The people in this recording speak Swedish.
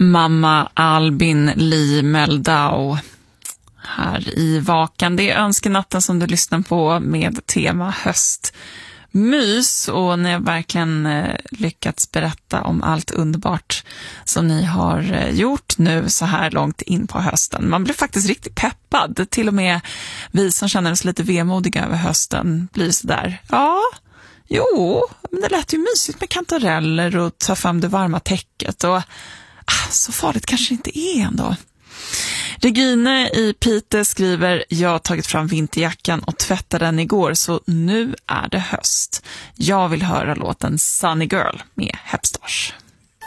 Mamma Albin Lee Meldau här i Vakan. Det är önskenatten som du lyssnar på med tema höstmys, och ni har verkligen lyckats berätta om allt underbart som ni har gjort nu så här långt in på hösten. Man blir faktiskt riktigt peppad. Till och med vi som känner oss lite vemodiga över hösten blir så där. Ja, jo, men det lät ju mysigt med kantareller och ta fram det varma täcket, och så farligt kanske inte är ändå. Regine i Piteå skriver: jag har tagit fram vinterjackan och tvättade den igår, så nu är det höst. Jag vill höra låten Sunny Girl med Hepstars.